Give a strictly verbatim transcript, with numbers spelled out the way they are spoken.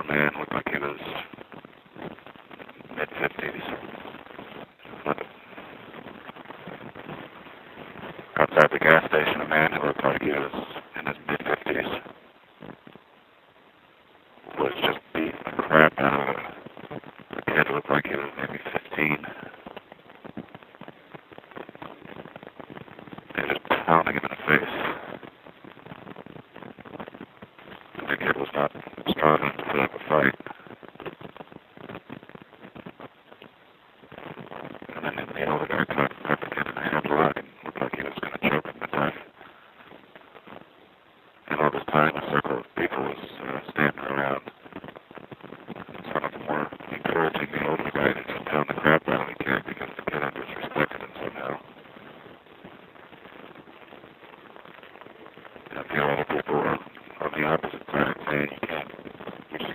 man, looked like he was mid fifties. Outside the gas station, a man who looked like he was in his mid fifties was just beating the crap out of a kid who looked like he was maybe fifteen. They were just pounding him in the face. The kid was not strong enough to put up a fight. And then the older guy caught caught the kid in a headlock and looked like he was going to choke him to death. And all this time, a circle of people was uh, standing around. Some of them were encouraging the older guy to just pound the crap out of the kid because the kid had disrespected him somehow. And a few other people were on the opposite side saying,